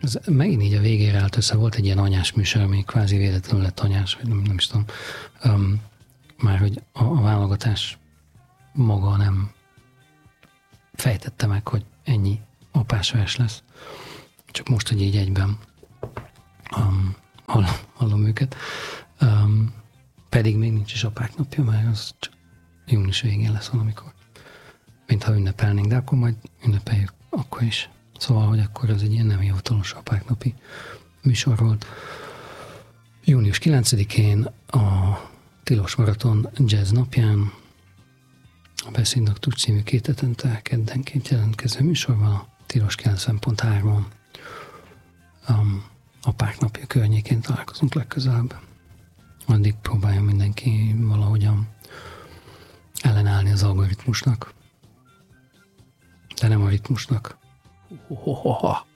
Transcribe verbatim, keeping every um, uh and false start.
ez megint így a végére állt össze, volt egy ilyen anyás műsor, ami kvázi véletlenül lett anyás, vagy nem, nem is tudom. Um, már hogy a, a válogatás maga nem fejtette meg, hogy ennyi apás vers lesz. Csak most, hogy így egyben um, hallom, hallom őket. Um, pedig még nincs is apák napja, mert az csak június végén lesz valamikor. Mintha ünnepelnénk, de akkor majd ünnepeljük akkor is. Szóval, hogy akkor az egy ilyen nem hivatalos apák napi műsor volt. június kilencedikén a Tilos Maraton Jazz napján a Beszédnaktus című két hetente keddenként jelentkező műsorban a Tilos kilencven pont három um, apák napja környékén találkozunk legközelebb. Addig próbáljon mindenki valahogyan ellenállni az algoritmusnak, de nem a ritmusnak. Ho, ho, ho, ho.